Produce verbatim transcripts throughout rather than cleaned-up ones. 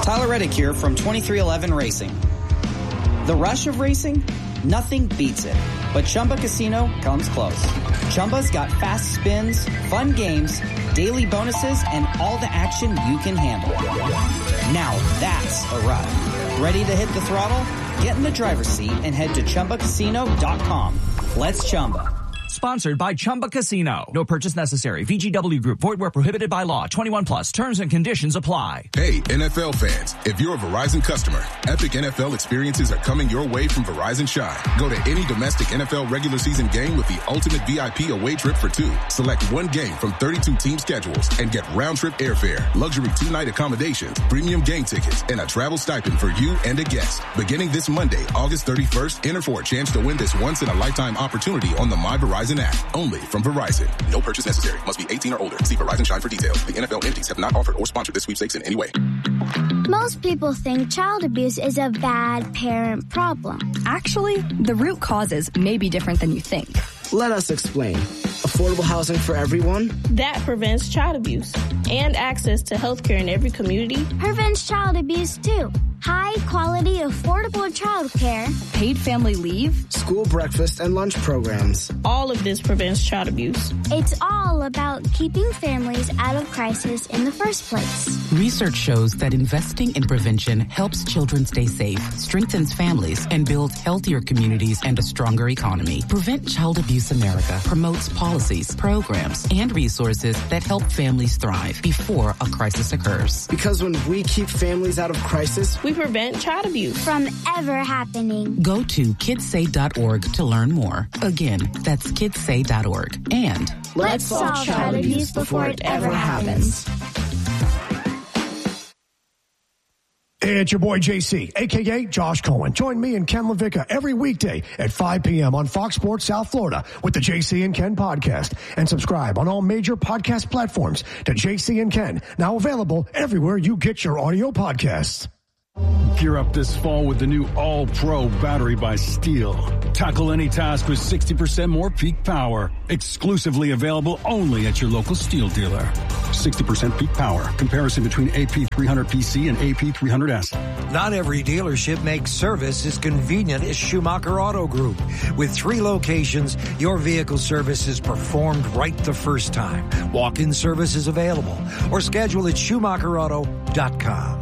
Tyler Reddick here from twenty-three eleven Racing. The rush of racing? Nothing beats it. But Chumba Casino comes close. Chumba's got fast spins, fun games, daily bonuses, and all the action you can handle. Now that's a ride. Ready to hit the throttle? Get in the driver's seat and head to Chumba Casino dot com. Let's Chumba. Sponsored by Chumba Casino. No purchase necessary. V G W Group. Void where prohibited by law. twenty-one plus. Terms and conditions apply. Hey, N F L fans. If you're a Verizon customer, epic N F L experiences are coming your way from Verizon Shine. Go to any domestic N F L regular season game with the ultimate V I P away trip for two. Select one game from thirty-two team schedules and get round-trip airfare, luxury two-night accommodations, premium game tickets, and a travel stipend for you and a guest. Beginning this Monday, August thirty-first, enter for a chance to win this once-in-a-lifetime opportunity on the My Verizon app. Only from Verizon. No purchase necessary. Must be eighteen or older. See Verizon Shine for details. The N F L entities have not offered or sponsored this sweepstakes in any way. Most people think child abuse is a bad parent problem. Actually, the root causes may be different than you think. Let us explain. Affordable housing for everyone? That prevents child abuse. And access to health care in every community. Prevents child abuse, too. High quality, affordable child care. Paid family leave. School breakfast and lunch programs. All of this prevents child abuse. It's all about keeping families out of crisis in the first place. Research shows that investing in prevention helps children stay safe, strengthens families, and builds healthier communities and a stronger economy. Prevent Child Abuse America promotes policies, programs, and resources that help families thrive before a crisis occurs. Because when we keep families out of crisis, we prevent child abuse from ever happening. Go to kids say dot org to learn more. Again, that's kids say dot org. And let's solve child abuse before it ever happens. Hey, it's your boy J C, a k a. Josh Cohen. Join me and Ken LaVicka every weekday at five p.m. on Fox Sports South Florida with the J C and Ken podcast. And subscribe on all major podcast platforms to J C and Ken, now available everywhere you get your audio podcasts. Gear up this fall with the new All-Pro battery by Steel. Tackle any task with sixty percent more peak power. Exclusively available only at your local Steel dealer. sixty percent peak power. Comparison between A P three hundred P C and A P three hundred S. Not every dealership makes service as convenient as Schumacher Auto Group. With three locations, your vehicle service is performed right the first time. Walk-in service is available. Or schedule at Schumacher Auto dot com.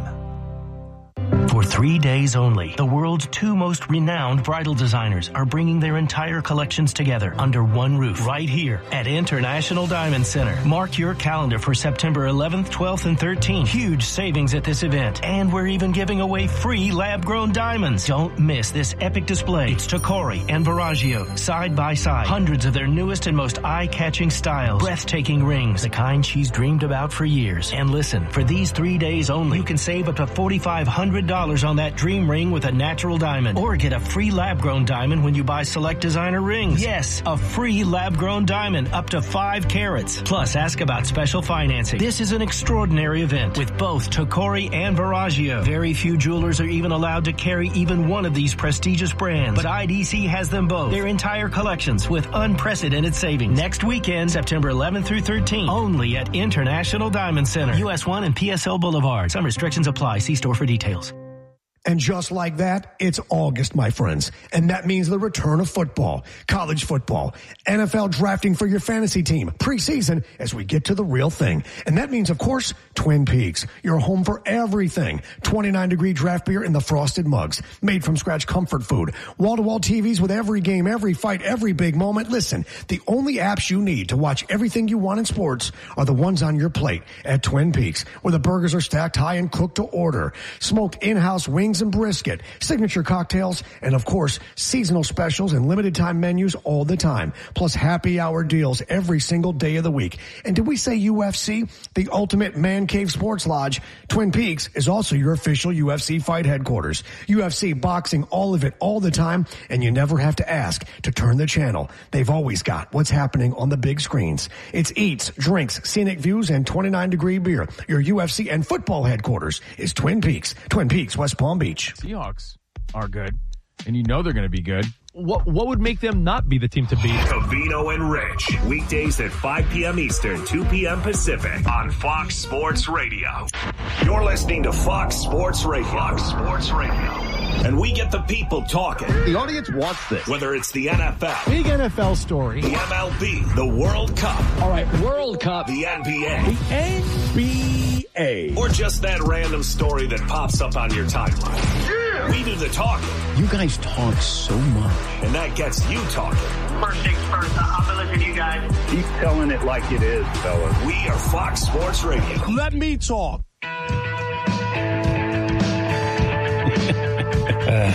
For three days only, the world's two most renowned bridal designers are bringing their entire collections together under one roof right here at International Diamond Center. Mark your calendar for September eleventh, twelfth, and thirteenth. Huge savings at this event. And we're even giving away free lab-grown diamonds. Don't miss this epic display. It's Tacori and Verragio, side by side. Hundreds of their newest and most eye-catching styles. Breathtaking rings, the kind she's dreamed about for years. And listen, for these three days only, you can save up to four thousand five hundred dollars on that dream ring with a natural diamond. Or get a free lab-grown diamond when you buy select designer rings. Yes, a free lab-grown diamond up to five carats. Plus, ask about special financing. This is an extraordinary event with both Tacori and Verragio. Very few jewelers are even allowed to carry even one of these prestigious brands. But I D C has them both. Their entire collections with unprecedented savings. Next weekend, September eleventh through thirteenth, only at International Diamond Center. U S one and P S L Boulevard. Some restrictions apply. See store for details. And just like that, it's August, my friends. And that means the return of football, college football, N F L drafting for your fantasy team, preseason as we get to the real thing. And that means, of course, Twin Peaks, your home for everything. twenty-nine degree draft beer in the frosted mugs, made from scratch comfort food, wall-to-wall T Vs with every game, every fight, every big moment. Listen, the only apps you need to watch everything you want in sports are the ones on your plate at Twin Peaks, where the burgers are stacked high and cooked to order. Smoked in-house wings and brisket, signature cocktails, and of course, seasonal specials and limited time menus all the time. Plus happy hour deals every single day of the week. And did we say U F C? The ultimate man cave sports lodge. Twin Peaks is also your official U F C fight headquarters. U F C boxing, all of it, all the time, and you never have to ask to turn the channel. They've always got what's happening on the big screens. It's eats, drinks, scenic views, and twenty-nine degree beer. Your U F C and football headquarters is Twin Peaks. Twin Peaks, West Palm Beach. Seahawks are good, and you know they're going to be good what what would make them not be the team to beat? Covino and Rich, weekdays at five p.m. Eastern, two p.m. Pacific on Fox Sports Radio. You're listening to Fox Sports Radio. Fox Sports Radio. And we get the people talking. The audience wants this. Whether it's the N F L. Big N F L story. The M L B. The World Cup. All right, World Cup. The N B A. The N B A. Or just that random story that pops up on your timeline. Yeah. We do the talking. You guys talk so much. And that gets you talking. First things first, I'm going to listen to you guys. Keep telling it like it is, fellas. We are Fox Sports Radio. Let me talk. Uh,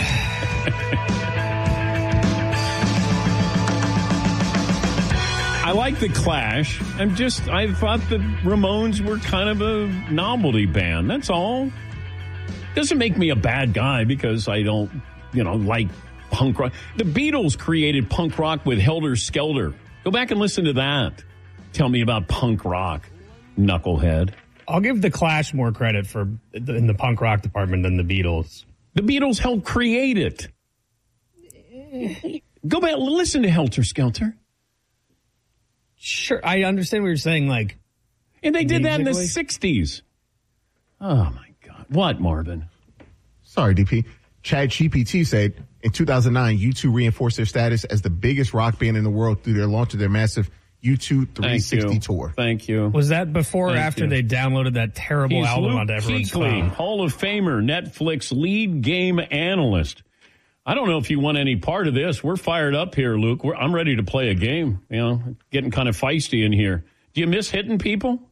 I like the Clash. I'm just, I thought the Ramones were kind of a novelty band. That's all. Doesn't make me a bad guy because I don't, you know, like punk rock. The Beatles created punk rock with Helter Skelter. Go back and listen to that. Tell me about punk rock, knucklehead. I'll give the Clash more credit for in the punk rock department than the Beatles. The Beatles helped create it. Go back and listen to Helter Skelter. Sure, I understand what you're saying, like... And they did that in the sixties. Oh, my God. What, Marvin? Sorry, D P. Chad G P T said, in two thousand nine, U two reinforced their status as the biggest rock band in the world through their launch of their massive U two three sixty tour. Thank you. Was that before Thank or after you. they downloaded that terrible He's album Luke onto everyone's Kuechly, phone? Hall of Famer, Netflix lead game analyst. I don't know if you want any part of this. We're fired up here, Luke. We're, I'm ready to play a game. You know, getting kind of feisty in here. Do you miss hitting people?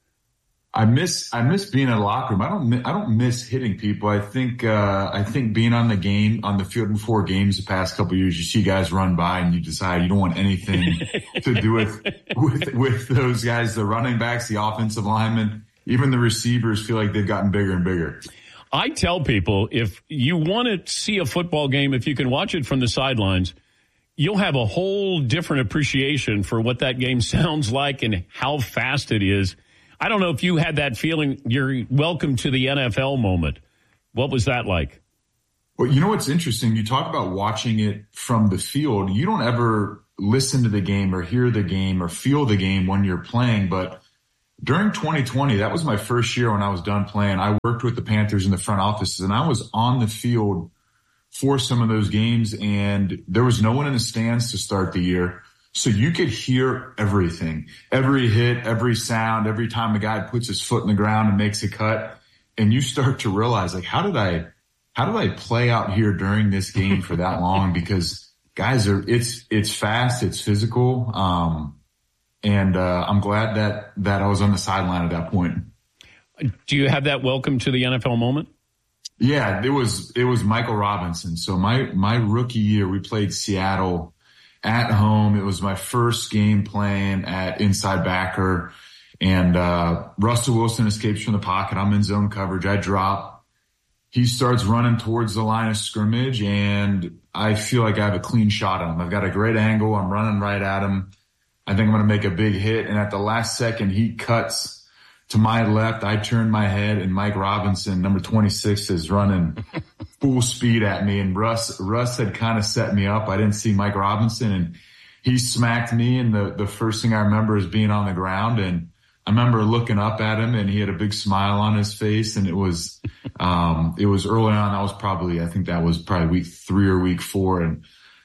I miss I miss being in a locker room. I don't I don't miss hitting people. I think uh, I think being on the game on the field in four games the past couple of years, you see guys run by and you decide you don't want anything to do with with with those guys, the running backs, the offensive linemen, even the receivers feel like they've gotten bigger and bigger. I tell people if you want to see a football game, if you can watch it from the sidelines, you'll have a whole different appreciation for what that game sounds like and how fast it is. I don't know if you had that feeling. You're welcome to the N F L moment. What was that like? Well, you know what's interesting? You talk about watching it from the field. You don't ever listen to the game or hear the game or feel the game when you're playing. But during twenty twenty, that was my first year when I was done playing. I worked with the Panthers in the front offices, and I was on the field for some of those games, and there was no one in the stands to start the year. So you could hear everything, every hit, every sound, every time a guy puts his foot in the ground and makes a cut. And you start to realize, like, how did I, how did I play out here during this game for that long? Because guys are, it's, it's fast, it's physical. Um, and, uh, I'm glad that, that I was on the sideline at that point. Do you have that welcome to the N F L moment? Yeah, it was, it was Michael Robinson. So my, my rookie year, we played Seattle at home. It was my first game playing at inside backer, and uh Russell Wilson escapes from the pocket. I'm in zone coverage. I drop. He starts running towards the line of scrimmage, and I feel like I have a clean shot on him. I've got a great angle. I'm running right at him. I think I'm going to make a big hit, and at the last second, he cuts to my left. I turn my head, and Mike Robinson, number twenty-six, is running full speed at me. And Russ, Russ had kind of set me up. I didn't see Mike Robinson, and he smacked me. And the, the first thing I remember is being on the ground. And I remember looking up at him, and he had a big smile on his face. And it was, um, it was early on. That was probably, I think that was probably week three or week four. And,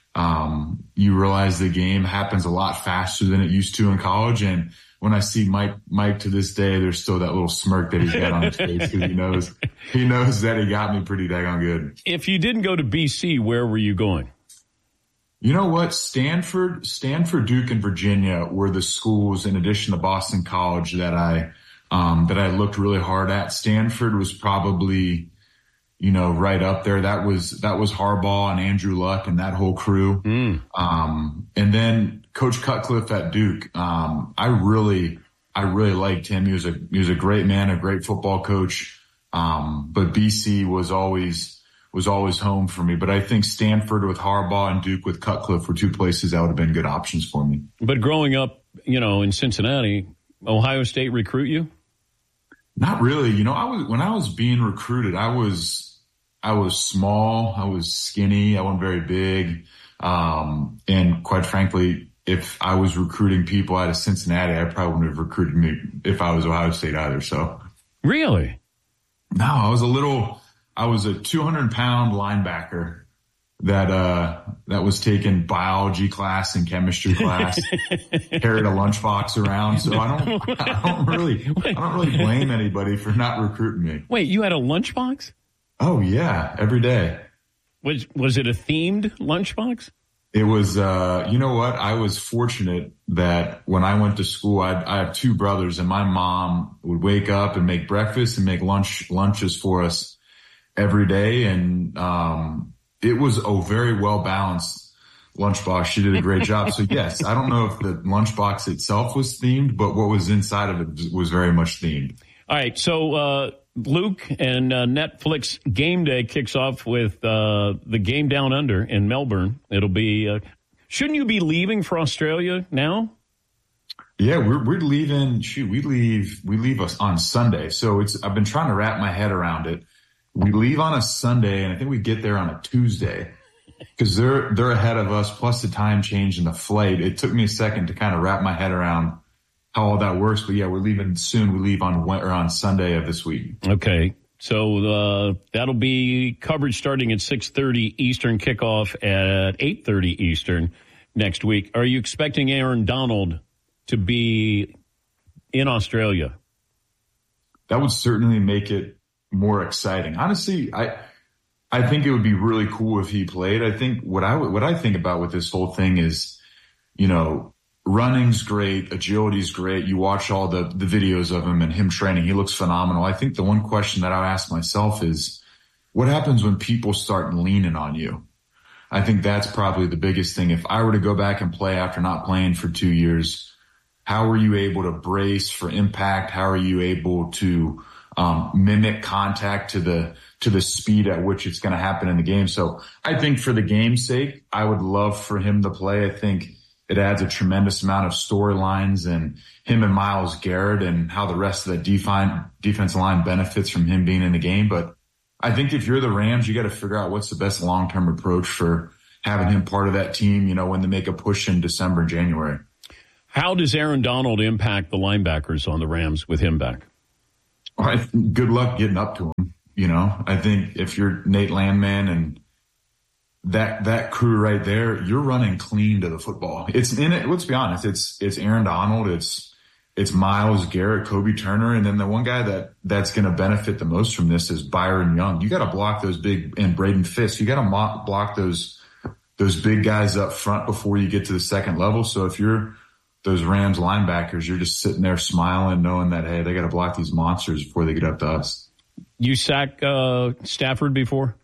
um, you realize the game happens a lot faster than it used to in college. And when I see Mike, Mike to this day, there's still that little smirk that he's got on his face because he knows, he knows that he got me pretty daggone good. If you didn't go to B C, where were you going? You know what? Stanford, Stanford, Duke, and Virginia were the schools, in addition to Boston College, that I, um, that I looked really hard at. Stanford was probably, you know, right up there. That was, that was Harbaugh and Andrew Luck and that whole crew. Mm. Um, and then Coach Cutcliffe at Duke. Um, I really, I really liked him. He was a, he was a great man, a great football coach. Um, but B C was always, was always home for me. But I think Stanford with Harbaugh and Duke with Cutcliffe were two places that would have been good options for me. But growing up, you know, in Cincinnati, Ohio State recruit you? Not really. You know, I was, when I was being recruited, I was, I was small. I was skinny. I wasn't very big. Um, and quite frankly, if I was recruiting people out of Cincinnati, I probably wouldn't have recruited me if I was Ohio State either. So really, no, I was a little, I was a two hundred pound linebacker that, uh, that was taking biology class and chemistry class, carried a lunchbox around. So I don't, I don't really, I don't really blame anybody for not recruiting me. Wait, you had a lunchbox? Oh yeah. Every day. Was, was it a themed lunchbox? It was, uh, you know what? I was fortunate that when I went to school, I, I have two brothers, and my mom would wake up and make breakfast and make lunch, lunches for us every day. And, um, it was a very well balanced lunchbox. She did a great job. So yes, I don't know if the lunchbox itself was themed, but what was inside of it was very much themed. All right. So, uh, Luke, and uh, Netflix Game Day kicks off with uh, the game down under in Melbourne. It'll be, uh, shouldn't you be leaving for Australia now? Yeah, we're we're leaving. Shoot, we leave we leave us on Sunday. So it's I've been trying to wrap my head around it. We leave on a Sunday, and I think we get there on a Tuesday because they're they're ahead of us. Plus the time change in the flight. It took me a second to kind of wrap my head around how all that works. But yeah, we're leaving soon. We leave on or on Sunday of this week. Okay. So uh, that'll be coverage starting at six thirty Eastern, kickoff at eight thirty Eastern next week. Are you expecting Aaron Donald to be in Australia? That would certainly make it more exciting. Honestly, I I think it would be really cool if he played. I think what I what I think about with this whole thing is, you know, running's great, agility's great. You watch all the, the videos of him and him training. He looks phenomenal. I think the one question that I ask myself is, what happens when people start leaning on you? I think that's probably the biggest thing. If I were to go back and play after not playing for two years, how are you able to brace for impact? How are you able to um, mimic contact to the to the speed at which it's going to happen in the game? So I think for the game's sake, I would love for him to play. I think it adds a tremendous amount of storylines, and him and Myles Garrett and how the rest of the define, defensive line benefits from him being in the game. But I think if you're the Rams, you got to figure out what's the best long-term approach for having him part of that team, you know, when they make a push in December and January. How does Aaron Donald impact the linebackers on the Rams with him back? All right, good luck getting up to him. You know, I think if you're Nate Landman and that that crew right there, you're running clean to the football. It's in it. Let's be honest. It's it's Aaron Donald. It's it's Myles Garrett, Kobe Turner, and then the one guy that that's going to benefit the most from this is Byron Young. You got to block those big and Braden Fisk. You got to block those those big guys up front before you get to the second level. So if you're those Rams linebackers, you're just sitting there smiling, knowing that hey, they got to block these monsters before they get up to us. You sack uh, Stafford before?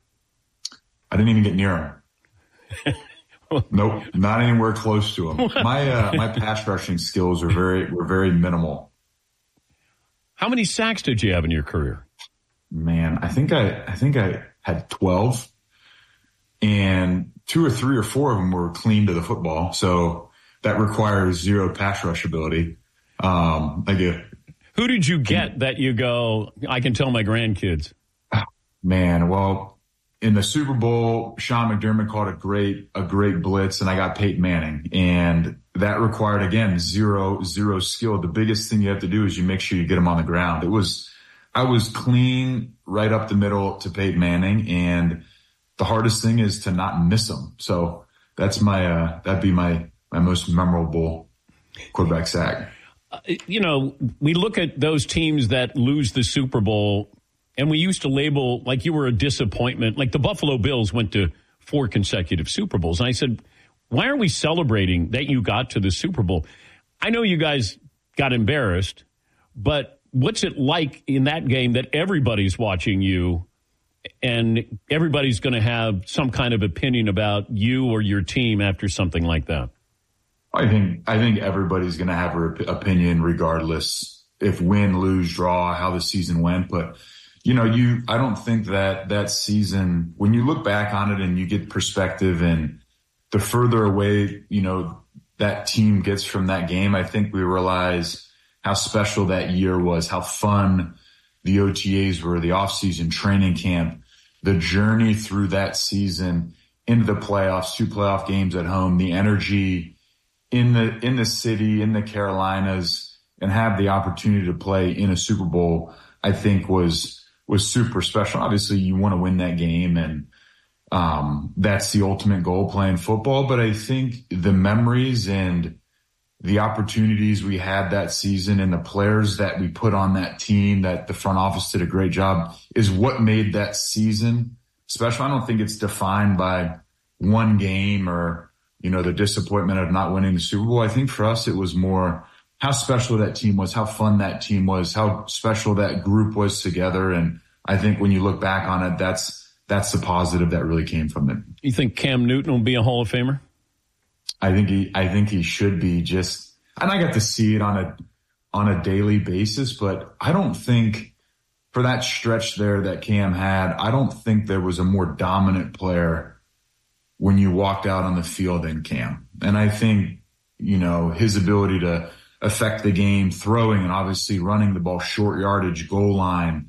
I didn't even get near him. Nope, not anywhere close to him. My uh, my pass rushing skills are very were very minimal. How many sacks did you have in your career? Man, I think I I think I had twelve, and two or three or four of them were clean to the football. So that requires zero pass rush ability. Um, I get. Who did you get that you go, I can tell my grandkids? Man, well, in the Super Bowl, Sean McDermott called a great, a great blitz, and I got Peyton Manning. And that required, again, zero, zero skill. The biggest thing you have to do is you make sure you get them on the ground. It was, I was clean right up the middle to Peyton Manning, and the hardest thing is to not miss them. So that's my, uh, that'd be my, my most memorable quarterback sack. Uh, you know, we look at those teams that lose the Super Bowl, and we used to label like you were a disappointment. Like the Buffalo Bills went to four consecutive Super Bowls. And I said, why are we celebrating that you got to the Super Bowl? I know you guys got embarrassed, but what's it like in that game that everybody's watching you and everybody's going to have some kind of opinion about you or your team after something like that? I think I think everybody's going to have an opinion regardless if win, lose, draw, how the season went. But, you know, you I don't think that that season, when you look back on it and you get perspective and the further away, you know, that team gets from that game, I think we realize how special that year was, how fun the O T As were, the offseason training camp, the journey through that season. into the playoffs, two playoff games at home, the energy in the in the city, in the Carolinas, and have the opportunity to play in a Super Bowl, I think was was super special. Obviously, you want to win that game, and um, that's the ultimate goal, playing football. But I think the memories and the opportunities we had that season and the players that we put on that team, that the front office did a great job, is what made that season special. I don't think it's defined by one game or, you know, the disappointment of not winning the Super Bowl. I think for us, it was more how special that team was, how fun that team was, how special that group was together. And I think when you look back on it, that's, that's the positive that really came from it. You think Cam Newton will be a Hall of Famer? I think he, I think he should be. Just, and I got to see it on a, on a daily basis, but I don't think for that stretch there that Cam had, I don't think there was a more dominant player when you walked out on the field than Cam. And I think, you know, his ability to affect the game, throwing and obviously running the ball, short yardage, goal line,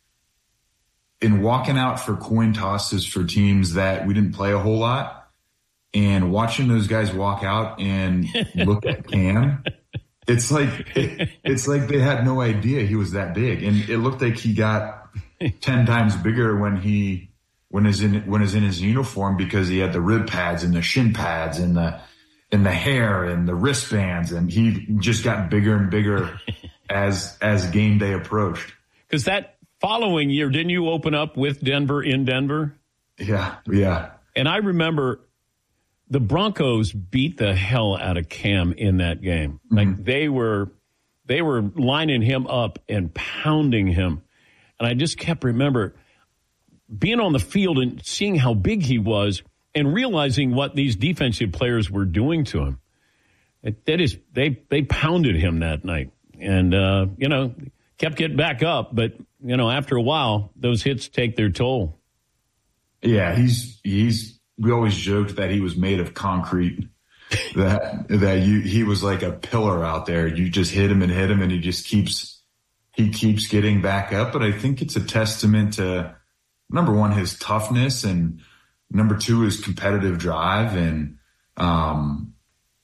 and walking out for coin tosses for teams that we didn't play a whole lot. And watching those guys walk out and look at Cam, it's like it, it's like they had no idea he was that big, and it looked like he got ten times bigger when he when is in when is in his uniform, because he had the rib pads and the shin pads and the and the hair and the wristbands, and he just got bigger and bigger as as game day approached. Because that following year, didn't you open up with Denver in Denver? Yeah, yeah. And I remember the Broncos beat the hell out of Cam in that game. Mm-hmm. Like they were, they were lining him up and pounding him. And I just kept remember being on the field and seeing how big he was and realizing what these defensive players were doing to him. It, that is, they, they pounded him that night, and, uh, you know, kept getting back up. But, you know, after a while, those hits take their toll. Yeah, he's, he's, we always joked that he was made of concrete, that that you he was like a pillar out there. You just hit him and hit him, and he just keeps he keeps getting back up. But I think it's a testament to, number one, his toughness, and number two, his competitive drive, and um,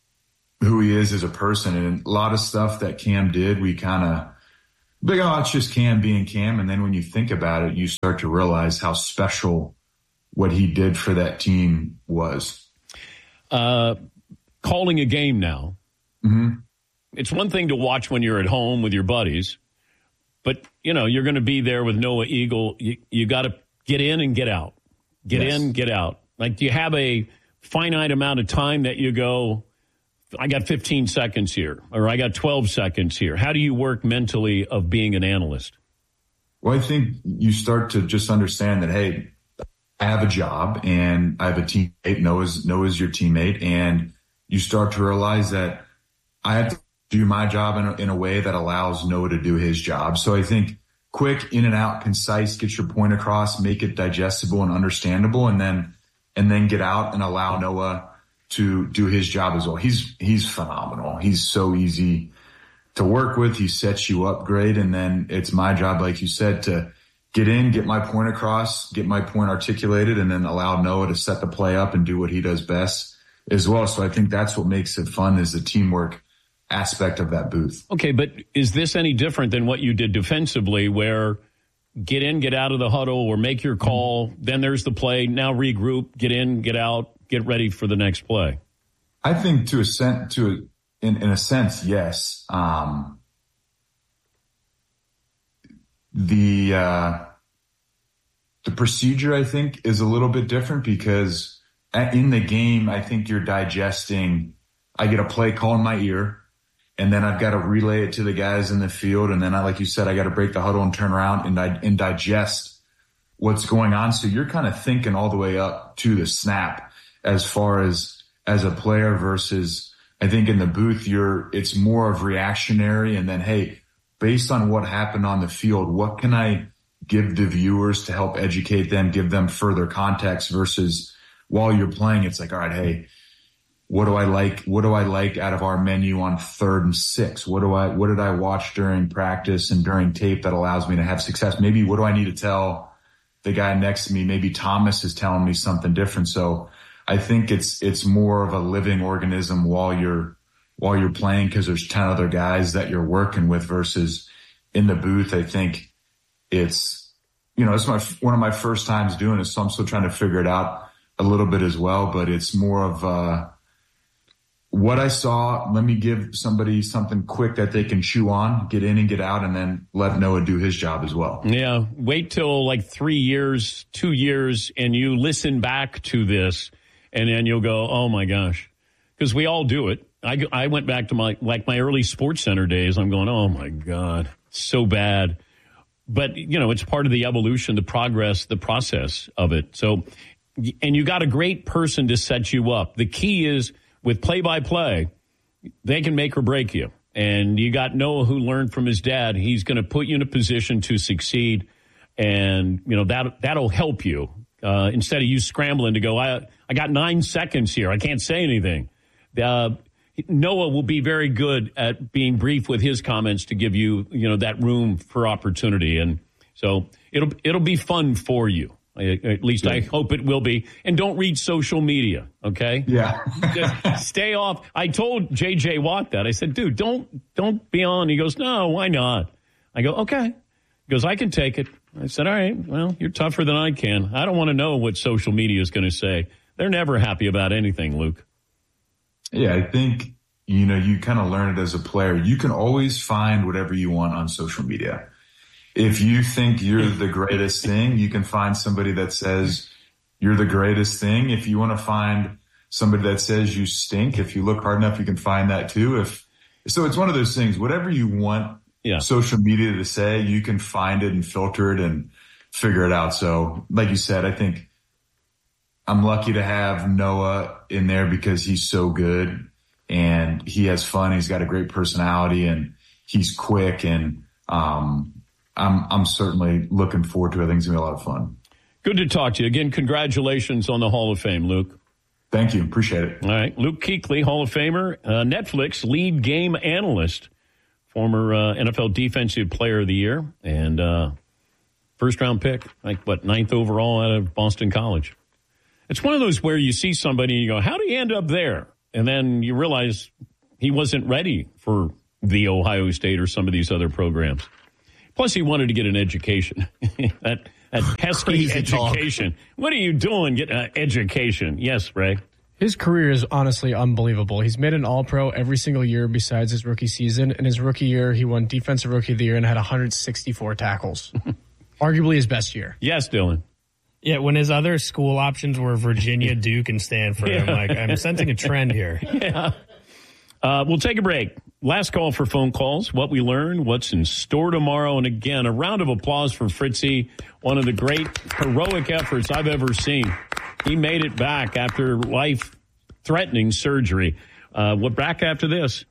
who he is as a person. And a lot of stuff that Cam did, we kind of big, oh, it's just Cam being Cam. And then when you think about it, you start to realize how special what he did for that team was. Uh, calling a game now. Mm-hmm. It's one thing to watch when you're at home with your buddies, but, you know, you're going to be there with Noah Eagle. You, you got to get in and get out. Get yes. in, get out. Like, do you have a finite amount of time that you go, I got fifteen seconds here, or I got twelve seconds here? How do you work mentally of being an analyst? Well, I think you start to just understand that, hey, I have a job and I have a teammate. Noah's, Noah's your teammate. And you start to realize that I have to do my job in a, in a way that allows Noah to do his job. So I think quick, in and out, concise, get your point across, make it digestible and understandable, and then, and then get out and allow Noah to do his job as well. He's, he's phenomenal. He's so easy to work with. He sets you up great. And then it's my job, like you said, to get in, get my point across, get my point articulated, and then allow Noah to set the play up and do what he does best as well. So I think that's what makes it fun, is the teamwork aspect of that booth. Okay, but is this any different than what you did defensively, where get in, get out of the huddle, or make your call, then there's the play, now regroup, get in, get out, get ready for the next play? I think to a sense, to a, in, in a sense, yes. Um, The, uh, the procedure, I think, is a little bit different, because in the game, I think you're digesting, I get a play call in my ear, and then I've got to relay it to the guys in the field. And then I, like you said, I got to break the huddle and turn around and, and digest what's going on. So you're kind of thinking all the way up to the snap as far as, as a player, versus I think in the booth, you're, it's more of reactionary. And then, hey, based on what happened on the field, what can I give the viewers to help educate them, give them further context, versus while you're playing, it's like, all right, hey, what do I like? What do I like out of our menu on third and six? What do I, what did I watch during practice and during tape that allows me to have success? Maybe what do I need to tell the guy next to me? Maybe Thomas is telling me something different. So I think it's it's more of a living organism while you're while you're playing, because there's ten other guys that you're working with, versus in the booth. I think it's, you know, it's my one of my first times doing it, so I'm still trying to figure it out a little bit as well. But it's more of uh, what I saw. Let me give somebody something quick that they can chew on, get in and get out, and then let Noah do his job as well. Yeah, wait till like three years, two years, and you listen back to this, and then you'll go, oh my gosh, because we all do it. I, I went back to my like my early Sports Center days. I'm going, oh my God, so bad. But, you know, it's part of the evolution, the progress, the process of it. So, and you got a great person to set you up. The key is with play-by-play, they can make or break you. And you got Noah, who learned from his dad. He's going to put you in a position to succeed. And, you know, that, that'll help you. Uh, instead of you scrambling to go, I, I got nine seconds here. I can't say anything. Uh, Noah will be very good at being brief with his comments to give you, you know, that room for opportunity. And so it'll it'll be fun for you. At least yeah. I hope it will be. And don't read social media, okay? Yeah. Just stay off. I told J J Watt that. I said, dude, don't don't be on. He goes, no, why not? I go, okay. He goes, I can take it. I said, all right, well, you're tougher than I can. I don't want to know what social media is going to say. They're never happy about anything, Luke. Yeah, I think, you know, you kind of learn it as a player. You can always find whatever you want on social media. If you think you're the greatest thing, you can find somebody that says you're the greatest thing. If you want to find somebody that says you stink, if you look hard enough, you can find that too. If so, it's one of those things. Whatever you want yeah. social media to say, you can find it and filter it and figure it out. So, like you said, I think I'm lucky to have Noah in there because he's so good and he has fun. He's got a great personality and he's quick. And um, I'm I'm certainly looking forward to it. I think it's going to be a lot of fun. Good to talk to you. Again, congratulations on the Hall of Fame, Luke. Thank you. Appreciate it. All right. Luke Kuechly, Hall of Famer, uh, Netflix lead game analyst, former uh, N F L Defensive Player of the Year, and uh, first-round pick, like, what, ninth overall out of Boston College. It's one of those where you see somebody and you go, how did he end up there? And then you realize he wasn't ready for the Ohio State or some of these other programs. Plus, he wanted to get an education. that that pesky education. Talk. What are you doing? Get an education. Yes, Ray. His career is honestly unbelievable. He's made an All-Pro every single year besides his rookie season. In his rookie year, he won Defensive Rookie of the Year and had one hundred sixty-four tackles. Arguably his best year. Yes, Dylan. Yeah, when his other school options were Virginia, Duke, and Stanford, yeah. I'm like, I'm sensing a trend here. Yeah. Uh, we'll take a break. Last call for phone calls. What we learned, what's in store tomorrow. And again, a round of applause for Fritzy. One of the great heroic efforts I've ever seen. He made it back after life-threatening surgery. Uh, we're back after this.